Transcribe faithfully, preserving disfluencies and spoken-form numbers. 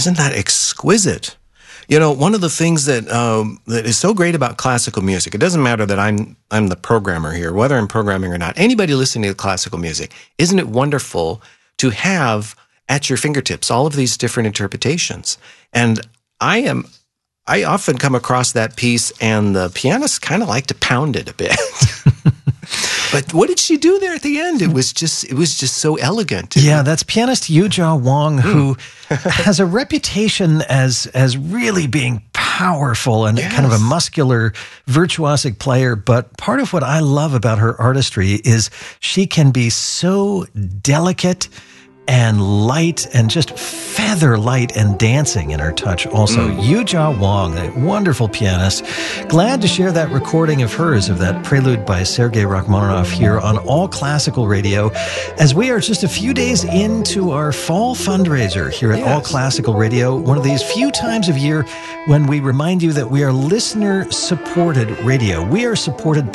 isn't that exquisite? You know, one of the things that um, that is so great about classical music, it doesn't matter that I'm I'm the programmer here, whether I'm programming or not, anybody listening to classical music, isn't it wonderful to have at your fingertips all of these different interpretations? And I am, I often come across that piece and the pianists kind of like to pound it a bit. But what did she do there at the end? It was just, it was just so elegant. Yeah, that's pianist Yujia Wang, who has a reputation as as really being powerful and Yes. kind of a muscular, virtuosic player. But part of what I love about her artistry is she can be so delicate and light and just feather light and dancing in her touch also. Mm. Yujia Wang, a wonderful pianist. Glad to share that recording of hers, of that prelude by Sergei Rachmaninoff here on All Classical Radio, as we are just a few days into our fall fundraiser here at yes. All Classical Radio, one of these few times of year when we remind you that we are listener-supported radio. We are supported by